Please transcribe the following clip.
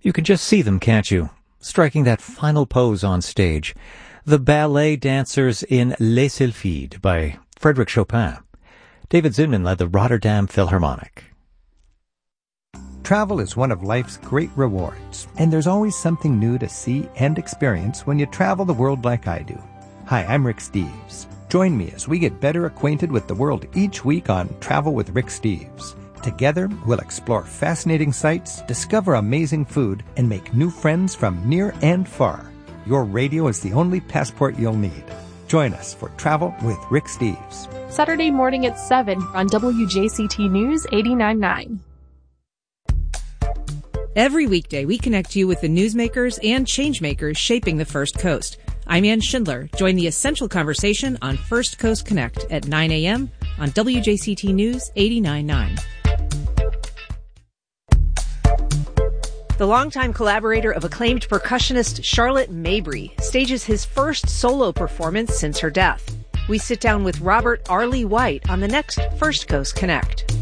You can just see them, can't you? Striking that final pose on stage. The ballet dancers in Les Sylphides by Frédéric Chopin. David Zinman led the Rotterdam Philharmonic. Travel is one of life's great rewards, and there's always something new to see and experience when you travel the world like I do. Hi, I'm Rick Steves. Join me as we get better acquainted with the world each week on Travel with Rick Steves. Together, we'll explore fascinating sights, discover amazing food, and make new friends from near and far. Your radio is the only passport you'll need. Join us for Travel with Rick Steves. Saturday morning at 7 on WJCT News 89.9. Every weekday, we connect you with the newsmakers and changemakers shaping the First Coast. I'm Ann Schindler. Join the essential conversation on First Coast Connect at 9 a.m. on WJCT News 89.9. The longtime collaborator of acclaimed percussionist Charlotte Mabry stages his first solo performance since her death. We sit down with Robert Arlie White on the next First Coast Connect.